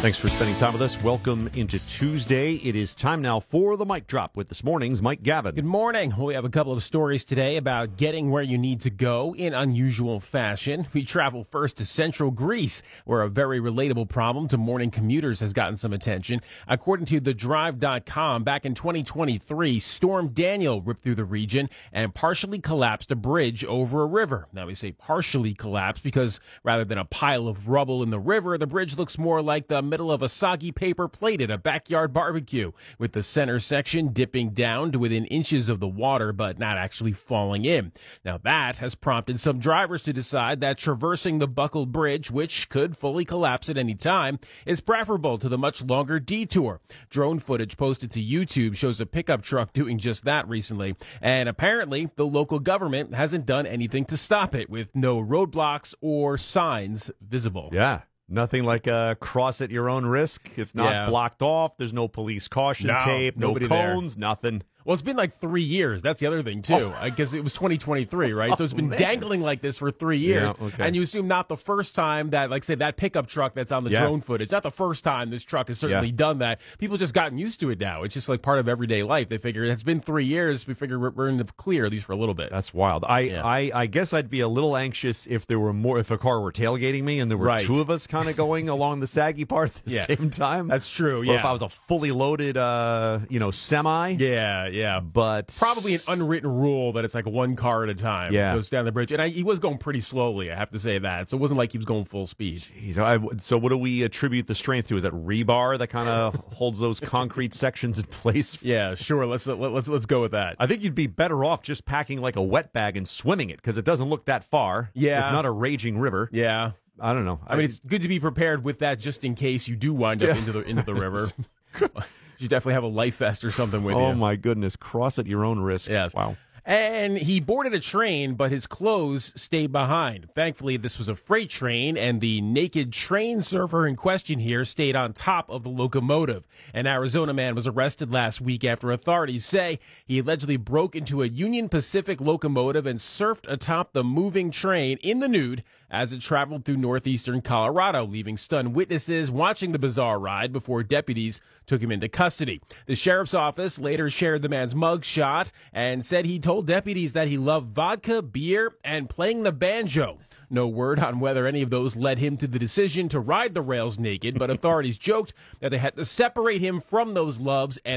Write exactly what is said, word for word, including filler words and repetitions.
Thanks for spending time with us. Welcome into Tuesday. It is time now for the Mic Drop with this morning's Mike Gavin. Good morning. We have a couple of stories today about getting where you need to go in unusual fashion. We travel first to central Greece, where a very relatable problem to morning commuters has gotten some attention. According to the drive dot com, back in twenty twenty-three, Storm Daniel ripped through the region and partially collapsed a bridge over a river. Now, we say partially collapsed because rather than a pile of rubble in the river, the bridge looks more like the middle of a soggy paper plate at a backyard barbecue, with the center section dipping down to within inches of the water but not actually falling in. Now that has prompted some drivers to decide that traversing the buckled bridge, which could fully collapse at any time, is preferable to the much longer detour. Drone footage posted to YouTube shows a pickup truck doing just that recently, and apparently the local government hasn't done anything to stop it, with no roadblocks or signs visible. Yeah. Nothing like a cross at your own risk. It's not Yeah. blocked off. There's no police caution No, tape, no nobody there. cones, nothing. Well, it's been like three years. That's the other thing, too. I guess it was twenty twenty-three, right? So it's been man. dangling like this for three years. Yeah, okay. And you assume not the first time that, like, say, that pickup truck that's on the Yeah. drone footage, not the first time this truck has certainly Yeah. done that. People just gotten used to it now. It's just like part of everyday life. They figure it's been three years. We figure we're, we're in the clear, at least for a little bit. That's wild. I, Yeah. I, I guess I'd be a little anxious if there were more, if a car were tailgating me and there were Right. two of us kind of going along the saggy part at the Yeah. same time. That's true, Or yeah. if I was a fully loaded, uh, you know, semi. Yeah, yeah. But Probably an unwritten rule that it's like one car at a time. Yeah. Goes down the bridge. And I, he was going pretty slowly, I have to say that. So it wasn't like he was going full speed. Jeez, I, so what do we attribute the strength to? Is that rebar that kind of holds those concrete sections in place? Yeah, sure. Let's let, let's let's go with that. I think you'd be better off just packing like a wet bag and swimming it because it doesn't look that far. Yeah. It's not a raging river. Yeah. I don't know. I mean, it's good to be prepared with that just in case you do wind up Yeah. into the into the river. You definitely have a life vest or something with you. Oh, my goodness. Cross at your own risk. Yes. Wow. And he boarded a train, but his clothes stayed behind. Thankfully, this was a freight train, and the naked train surfer in question here stayed on top of the locomotive. An Arizona man was arrested last week after authorities say he allegedly broke into a Union Pacific locomotive and surfed atop the moving train in the nude as it traveled through northeastern Colorado, leaving stunned witnesses watching the bizarre ride before deputies took him into custody. The sheriff's office later shared the man's mugshot and said he told deputies that he loved vodka, beer, and playing the banjo. No word on whether any of those led him to the decision to ride the rails naked, but authorities joked that they had to separate him from those loves and